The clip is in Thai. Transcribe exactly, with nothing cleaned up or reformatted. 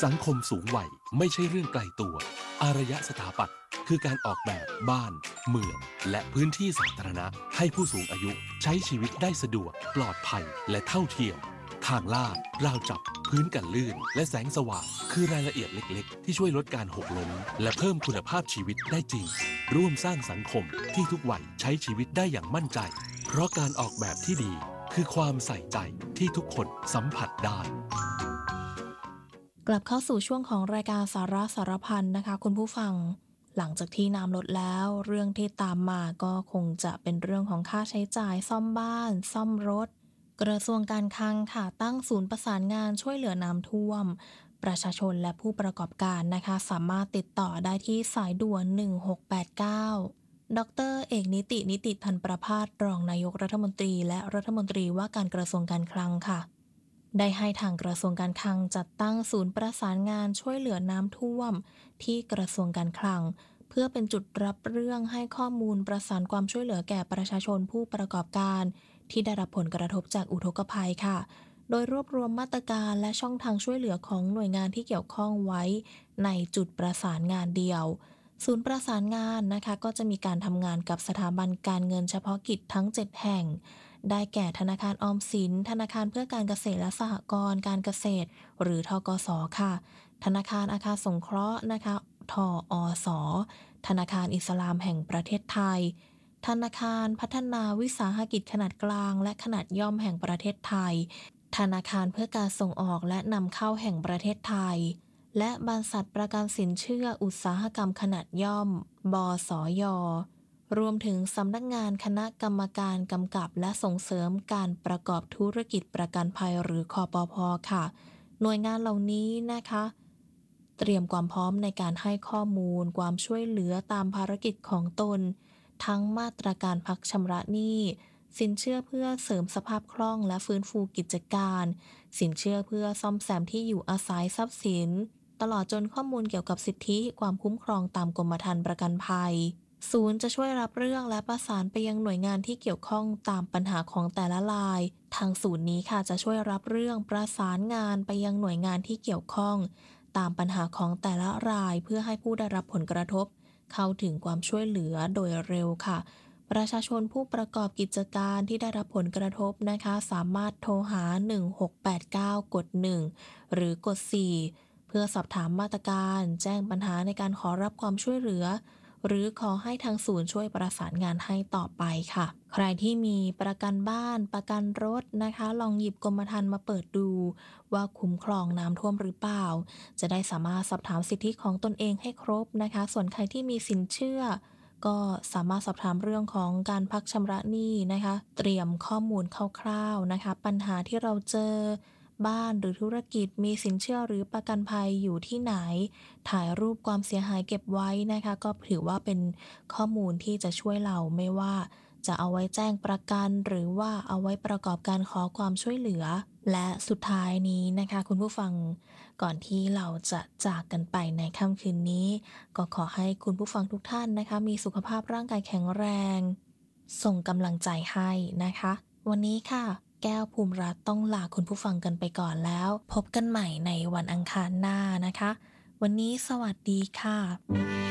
สังคมสูงวัยไม่ใช่เรื่องไกลตัวอารยสถาปัตย์คือการออกแบบบ้านเมืองและพื้นที่สาธารณะให้ผู้สูงอายุใช้ชีวิตได้สะดวกปลอดภัยและเท่าเทียมทางลาดราวจับพื้นกันลื่นและแสงสว่างคือรายละเอียดเล็กๆที่ช่วยลดการหกล้มและเพิ่มคุณภาพชีวิตได้จริงร่วมสร้างสังคมที่ทุกวัยใช้ชีวิตได้อย่างมั่นใจเพราะการออกแบบที่ดีคือความใส่ใจที่ทุกคนสัมผัสได้กลับเข้าสู่ช่วงของรายการสาระสารพันนะคะคุณผู้ฟังหลังจากที่น้ำลดแล้วเรื่องที่ตามมาก็คงจะเป็นเรื่องของค่าใช้จ่ายซ่อมบ้านซ่อมรถกระทรวงการคลังค่ะตั้งศูนย์ประสานงานช่วยเหลือน้ำท่วมประชาชนและผู้ประกอบการนะคะสามารถติดต่อได้ที่สายด่วนหนึ่งหกแปดเก้าดรเอกนิตินิติพันธ์ประภาสรองนายกรัฐมนตรีและรัฐมนตรีว่าการกระทรวงการคลังค่ะได้ให้ทางกระทรวงการคลังจัดตั้งศูนย์ประสานงานช่วยเหลือน้ำท่วมที่กระทรวงการคลังเพื่อเป็นจุดรับเรื่องให้ข้อมูลประสานความช่วยเหลือแก่ประชาชนผู้ประกอบการที่ได้รับผลกระทบจากอุทกภัยค่ะโดยรวบรวมมาตรการและช่องทางช่วยเหลือของหน่วยงานที่เกี่ยวข้องไว้ในจุดประสานงานเดียวศูนย์ประสานงานนะคะก็จะมีการทำงานกับสถาบันการเงินเฉพาะกิจทั้งเจ็ดแห่งได้แก่ธนาคารออมสินธนาคารเพื่อการเกษตรและสหกรณ์การเกษตรหรือธกสค่ะธนาคารอาคารสงเคราะห์นะคะทอสธนาคารอิสลามแห่งประเทศไทยธนาคารพัฒนาวิสาหกิจขนาดกลางและขนาดย่อมแห่งประเทศไทยธนาคารเพื่อการส่งออกและนำเข้าแห่งประเทศไทยและบริษัทประกันสินเชื่ออุตสาหกรรมขนาดย่อมบสย.รวมถึงสำนักงานคณะกรรมการกำกับและส่งเสริมการประกอบธุรกิจประกันภัยหรือคปภ.ค่ะหน่วยงานเหล่านี้นะคะเตรียมความพร้อมในการให้ข้อมูลความช่วยเหลือตามภารกิจของตนทั้งมาตรการพักชำระหนี้สินเชื่อเพื่อเสริมสภาพคล่องและฟื้นฟูกิจการสินเชื่อเพื่อซ่อมแซมที่อยู่อาศัยทรัพย์สินตลอดจนข้อมูลเกี่ยวกับสิทธิความคุ้มครองตามกรมธรรม์ประกันภัยศูนย์จะช่วยรับเรื่องและประสานไปยังหน่วยงานที่เกี่ยวข้องตามปัญหาของแต่ละรายทางศูนย์นี้ค่ะจะช่วยรับเรื่องประสานงานไปยังหน่วยงานที่เกี่ยวข้องตามปัญหาของแต่ละรายเพื่อให้ผู้ได้รับผลกระทบเข้าถึงความช่วยเหลือโดยเร็วค่ะประชาชนผู้ประกอบกิจการที่ได้รับผลกระทบนะคะสามารถโทรหาหนึ่งหกแปดเก้ากดหนึ่งหรือกดสี่เพื่อสอบถามมาตรการแจ้งปัญหาในการขอรับความช่วยเหลือหรือขอให้ทางศูนย์ช่วยประสานงานให้ต่อไปค่ะใครที่มีประกันบ้านประกันรถนะคะลองหยิบกรมธรรม์มาเปิดดูว่าคุ้มครองน้ำท่วมหรือเปล่าจะได้สามารถสอบถามสิทธิของตนเองให้ครบนะคะส่วนใครที่มีสินเชื่อก็สามารถสอบถามเรื่องของการพักชำระหนี้นะคะเตรียมข้อมูลคร่าวๆนะคะปัญหาที่เราเจอบ้านหรือธุรกิจมีสินเชื่อหรือประกันภัยอยู่ที่ไหนถ่ายรูปความเสียหายเก็บไว้นะคะก็ถือว่าเป็นข้อมูลที่จะช่วยเราไม่ว่าจะเอาไว้แจ้งประกันหรือว่าเอาไว้ประกอบการขอความช่วยเหลือและสุดท้ายนี้นะคะคุณผู้ฟังก่อนที่เราจะจากกันไปในค่ำคืนนี้ก็ขอให้คุณผู้ฟังทุกท่านนะคะมีสุขภาพร่างกายแข็งแรงส่งกำลังใจให้นะคะวันนี้ค่ะแก้วภูมิรัตน์ต้องลาคุณผู้ฟังกันไปก่อนแล้วพบกันใหม่ในวันอังคารหน้านะคะวันนี้สวัสดีค่ะ